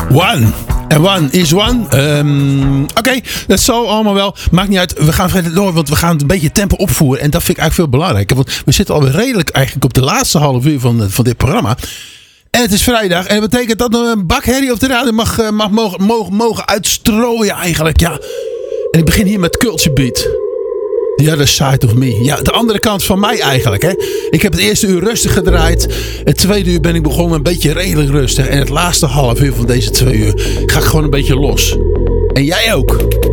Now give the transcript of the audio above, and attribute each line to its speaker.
Speaker 1: One. En one is one. Oké, dat zal allemaal wel. Maakt niet uit. We gaan verder door, want we gaan een beetje tempo opvoeren. En dat vind ik eigenlijk veel belangrijker. Want we zitten alweer redelijk eigenlijk op de laatste half uur van dit programma. En het is vrijdag. En dat betekent dat een bakherrie op de radio mogen uitstrooien eigenlijk. Ja. En ik begin hier met Culture Beat. The Other Side of Me. Ja, de andere kant van mij eigenlijk. Hè. Ik heb het eerste uur rustig gedraaid. Het tweede uur ben ik begonnen een beetje redelijk rustig. En het laatste half uur van deze 2 uur ga ik gewoon een beetje los. En jij ook.